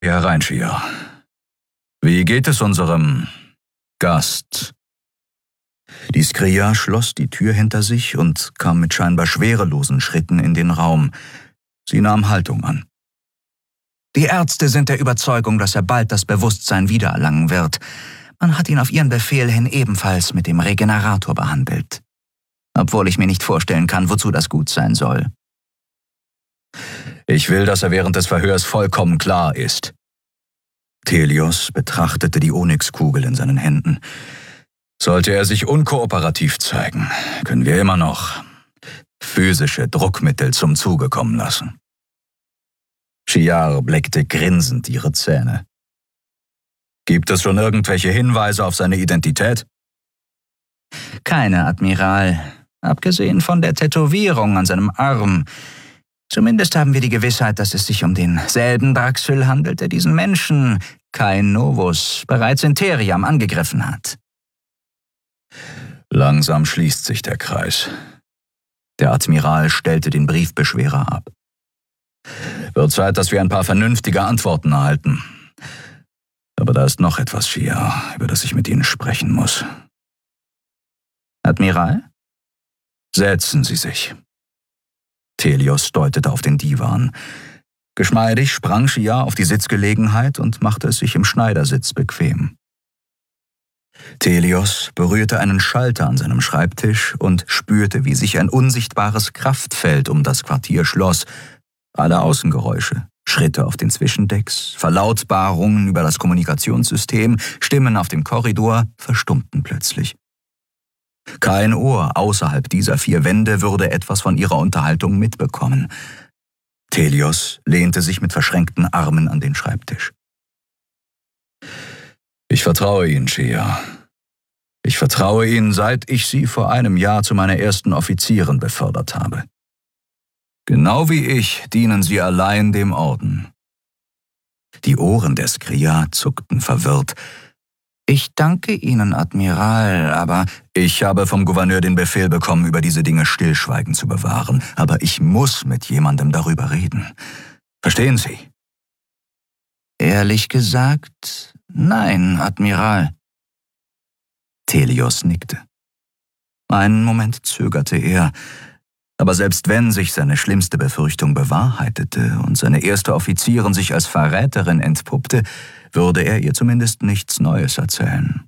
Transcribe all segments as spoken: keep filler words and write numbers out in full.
Herein, Shia. Wie geht es unserem Gast? Die Skria schloss die Tür hinter sich und kam mit scheinbar schwerelosen Schritten in den Raum. Sie nahm Haltung an. Die Ärzte sind der Überzeugung, dass er bald das Bewusstsein wiedererlangen wird. Man hat ihn auf ihren Befehl hin ebenfalls mit dem Regenerator behandelt. Obwohl ich mir nicht vorstellen kann, wozu das gut sein soll. Ich will, dass er während des Verhörs vollkommen klar ist. Telios betrachtete die Onyxkugel in seinen Händen. Sollte er sich unkooperativ zeigen, können wir immer noch physische Druckmittel zum Zuge kommen lassen. Shiar blickte grinsend ihre Zähne. Gibt es schon irgendwelche Hinweise auf seine Identität? Keine, Admiral. Abgesehen von der Tätowierung an seinem Arm. Zumindest haben wir die Gewissheit, dass es sich um denselben Braxyl handelt, der diesen Menschen, Kain Novus, bereits in Theriam angegriffen hat. Langsam schließt sich der Kreis. Der Admiral stellte den Briefbeschwerer ab. Wird Zeit, dass wir ein paar vernünftige Antworten erhalten. Aber da ist noch etwas, Shia, über das ich mit Ihnen sprechen muss. Admiral? Setzen Sie sich. Telios deutete auf den Divan. Geschmeidig sprang Shia auf die Sitzgelegenheit und machte es sich im Schneidersitz bequem. Telios berührte einen Schalter an seinem Schreibtisch und spürte, wie sich ein unsichtbares Kraftfeld um das Quartier schloss. Alle Außengeräusche, Schritte auf den Zwischendecks, Verlautbarungen über das Kommunikationssystem, Stimmen auf dem Korridor verstummten plötzlich. Kein Ohr außerhalb dieser vier Wände würde etwas von ihrer Unterhaltung mitbekommen. Telios lehnte sich mit verschränkten Armen an den Schreibtisch. Ich vertraue Ihnen, Shia. Ich vertraue Ihnen, seit ich Sie vor einem Jahr zu meiner ersten Offizierin befördert habe. Genau wie ich dienen Sie allein dem Orden. Die Ohren der Skria zuckten verwirrt. Ich danke Ihnen, Admiral, aber... Ich habe vom Gouverneur den Befehl bekommen, über diese Dinge Stillschweigen zu bewahren, aber ich muss mit jemandem darüber reden. Verstehen Sie? Ehrlich gesagt, nein, Admiral. Telios nickte. Einen Moment zögerte er, aber selbst wenn sich seine schlimmste Befürchtung bewahrheitete und seine erste Offizierin sich als Verräterin entpuppte, würde er ihr zumindest nichts Neues erzählen.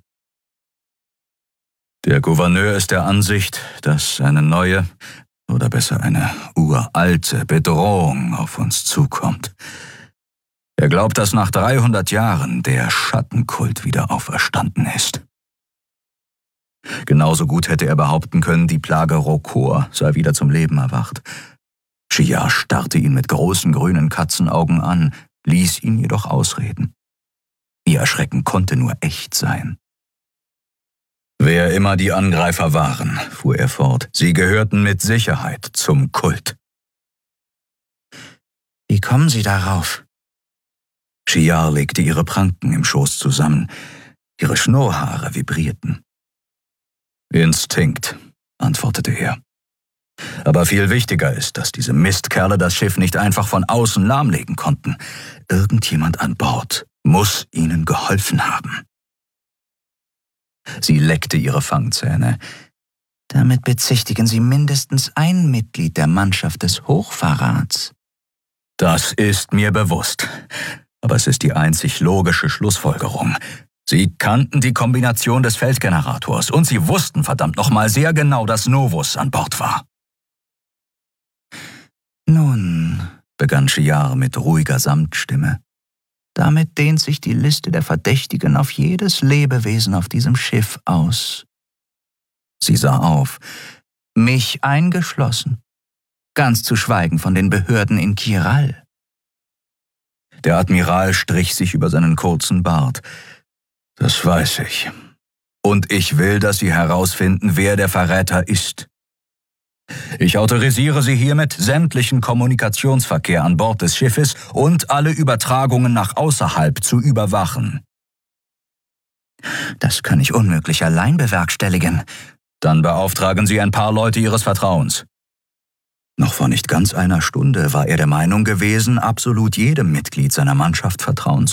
Der Gouverneur ist der Ansicht, dass eine neue, oder besser eine uralte Bedrohung auf uns zukommt. Er glaubt, dass nach dreihundert Jahren der Schattenkult wieder auferstanden ist. Genauso gut hätte er behaupten können, die Plage Rokor sei wieder zum Leben erwacht. Shia starrte ihn mit großen grünen Katzenaugen an, ließ ihn jedoch ausreden. Ihr Erschrecken konnte nur echt sein. Wer immer die Angreifer waren, fuhr er fort, sie gehörten mit Sicherheit zum Kult. Wie kommen Sie darauf? Shia legte ihre Pranken im Schoß zusammen. Ihre Schnurrhaare vibrierten. Instinkt, antwortete er. Aber viel wichtiger ist, dass diese Mistkerle das Schiff nicht einfach von außen lahmlegen konnten. Irgendjemand an Bord muss ihnen geholfen haben. Sie leckte ihre Fangzähne. Damit bezichtigen Sie mindestens ein Mitglied der Mannschaft des Hochverrats. Das ist mir bewusst. Aber es ist die einzig logische Schlussfolgerung. Sie kannten die Kombination des Feldgenerators und sie wussten verdammt nochmal sehr genau, dass Novus an Bord war. Nun, begann Shiar mit ruhiger Samtstimme, damit dehnt sich die Liste der Verdächtigen auf jedes Lebewesen auf diesem Schiff aus. Sie sah auf. Mich eingeschlossen. Ganz zu schweigen von den Behörden in Kiral. Der Admiral strich sich über seinen kurzen Bart. Das weiß ich. Und ich will, dass Sie herausfinden, wer der Verräter ist. Ich autorisiere Sie hiermit, sämtlichen Kommunikationsverkehr an Bord des Schiffes und alle Übertragungen nach außerhalb zu überwachen. Das kann ich unmöglich allein bewerkstelligen. Dann beauftragen Sie ein paar Leute Ihres Vertrauens. Noch vor nicht ganz einer Stunde war er der Meinung gewesen, absolut jedem Mitglied seiner Mannschaft vertrauen